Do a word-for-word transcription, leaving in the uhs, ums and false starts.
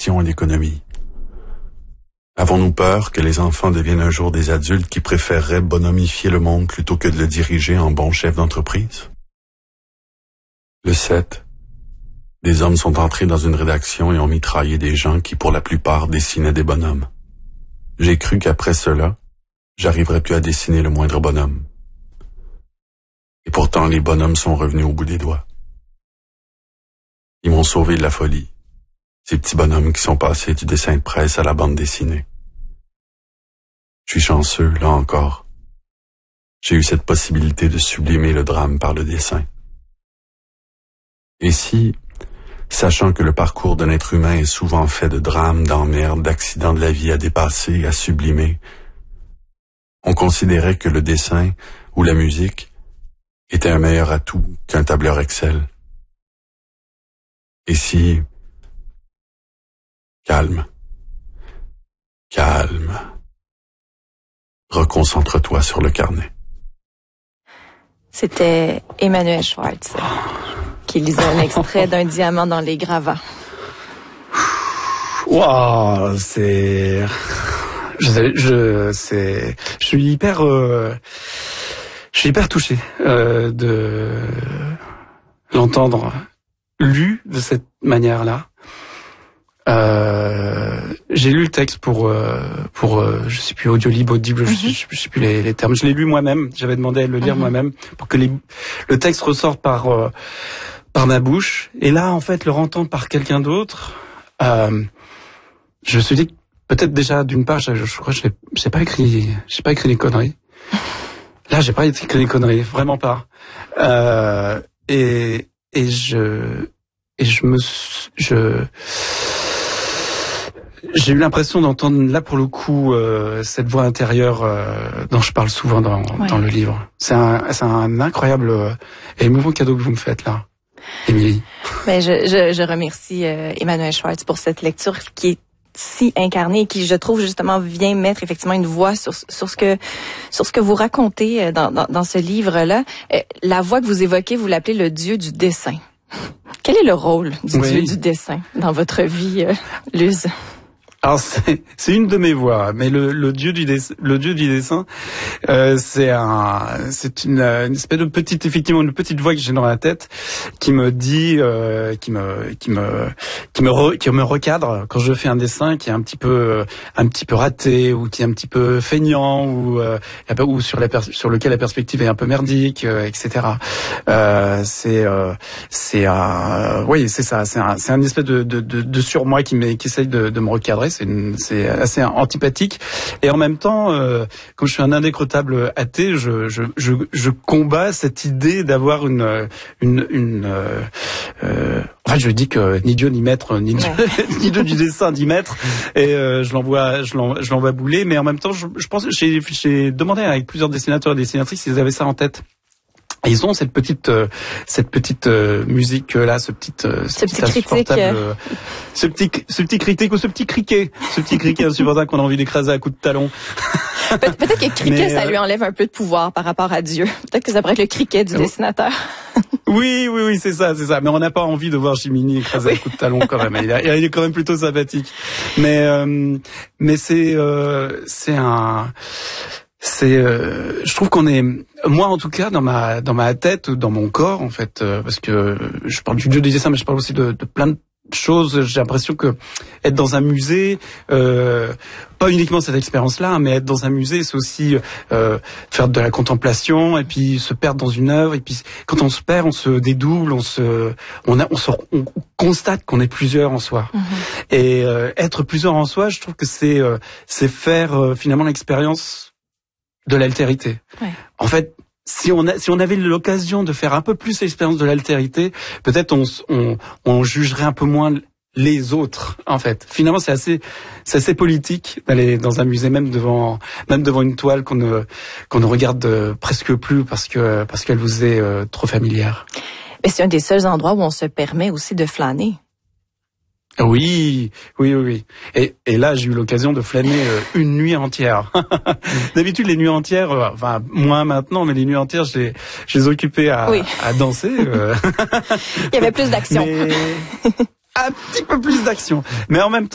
d'éducation et d'économie. Avons-nous peur que les enfants deviennent un jour des adultes qui préféreraient bonhomifier le monde plutôt que de le diriger en bons chefs d'entreprise? Le sept. Des hommes sont entrés dans une rédaction et ont mitraillé des gens qui, pour la plupart, dessinaient des bonhommes. J'ai cru qu'après cela, j'arriverais plus à dessiner le moindre bonhomme. Et pourtant, les bonhommes sont revenus au bout des doigts. Ils m'ont sauvé de la folie, ces petits bonhommes qui sont passés du dessin de presse à la bande dessinée. Je suis chanceux, là encore. J'ai eu cette possibilité de sublimer le drame par le dessin. Et si, sachant que le parcours d'un être humain est souvent fait de drames, d'emmerdes, d'accidents de la vie à dépasser, à sublimer, on considérait que le dessin ou la musique était un meilleur atout qu'un tableur Excel. Et si... Calme. Calme. Reconcentre-toi sur le carnet. C'était Emmanuel Schwartz qui lisait un extrait d'un diamant dans les gravats. Waouh, c'est... Je, je, c'est... Je suis hyper... Euh... Je suis hyper touché euh, de l'entendre lu de cette manière-là. Euh, j'ai lu le texte pour euh, pour euh, je sais plus Audiolib, Audible, mm-hmm. je, sais, je sais plus les, les termes. Je l'ai lu moi-même. J'avais demandé à le lire mm-hmm. moi-même pour que les, le texte ressorte par euh, par ma bouche. Et là, en fait, le entendre par quelqu'un d'autre, euh, je me suis dit que peut-être déjà d'une part, je, je crois que je n'ai j'ai pas écrit, j'ai pas écrit des conneries. Là, j'ai pas écrit des conneries, vraiment pas. Euh, et et je et je me je j'ai eu l'impression d'entendre là pour le coup euh, cette voix intérieure euh, dont je parle souvent dans ouais. dans le livre. C'est un c'est un incroyable euh, et émouvant cadeau que vous me faites là, Émilie. Ben je je, je remercie euh, Emmanuel Schwartz pour cette lecture qui est si incarné et qui, je trouve, justement, vient mettre effectivement une voix sur, sur ce que sur ce que vous racontez dans, dans, dans ce livre-là. Euh, la voix que vous évoquez, vous l'appelez le dieu du dessin. Quel est le rôle du oui. dieu du dessin dans votre vie, euh, Luz? Alors c'est c'est une de mes voix, mais le le dieu du dessin, le dieu du dessin, euh, c'est un c'est une, une espèce de petite effectivement une petite voix que j'ai dans la tête qui me dit euh, qui me qui me qui me re, qui me recadre quand je fais un dessin qui est un petit peu un petit peu raté ou qui est un petit peu feignant ou euh, ou sur la per, sur lequel la perspective est un peu merdique, euh, et cetera. Euh, c'est euh, c'est un oui c'est ça c'est un c'est un espèce de de de, de surmoi qui me qui essaye de, de me recadrer. C'est, une, c'est assez antipathique et en même temps, euh, comme je suis un indécrottable athée, je, je, je, je combats cette idée d'avoir une, une, une euh, euh, en fait, je dis que ni Dieu ni maître, ni Dieu, ouais. ni Dieu du dessin, ni maître, et euh, je l'envoie, je l'envoie, je l'envoie bouler. Mais en même temps, je, je pense, j'ai, j'ai demandé avec plusieurs dessinateurs et dessinatrices s'ils avaient ça en tête. Et ils ont cette petite euh, cette petite euh, musique là, ce petit euh, ce, ce petit critique, euh... ce petit ce petit critique ou ce petit criquet, ce petit criquet insupportable qu'on a envie d'écraser à coups de talon. Pe- peut-être que criquet Mais, ça lui enlève un peu de pouvoir par rapport à Dieu. Peut-être que ça pourrait être le criquet du dessinateur. Oui, oui, oui, c'est ça, c'est ça. Mais on n'a pas envie de voir Jiminy écraser oui. à coups de talon quand même. Il, a, il est quand même plutôt sympathique. Mais euh, mais c'est euh, c'est un C'est, euh, je trouve qu'on est, moi en tout cas dans ma dans ma tête, dans mon corps en fait, euh, parce que je parle du dieu du dessin, mais je parle aussi de, de plein de choses. J'ai l'impression que être dans un musée, euh, pas uniquement cette expérience-là, mais être dans un musée, c'est aussi euh, faire de la contemplation et puis se perdre dans une œuvre. Et puis quand on se perd, on se dédouble, on se, on a, on se, on constate qu'on est plusieurs en soi. Mmh. Et euh, être plusieurs en soi, je trouve que c'est, euh, c'est faire euh, finalement l'expérience de l'altérité. Ouais. En fait, si on a, si on avait l'occasion de faire un peu plus l'expérience de l'altérité, peut-être on, on, on jugerait un peu moins les autres. En fait, finalement, c'est assez, c'est assez politique d'aller dans un musée, même devant, même devant une toile qu'on ne, qu'on ne regarde presque plus parce que, parce qu'elle vous est euh, trop familière. Mais c'est un des seuls endroits où on se permet aussi de flâner. Oui, oui, oui, oui. Et, et là, j'ai eu l'occasion de flâner euh, une nuit entière. D'habitude, les nuits entières, euh, enfin, moins maintenant, mais les nuits entières, je les, je les occupais à, oui. à danser. Euh. Il y avait plus d'action. Mais... un petit peu plus d'action. Mais en même temps,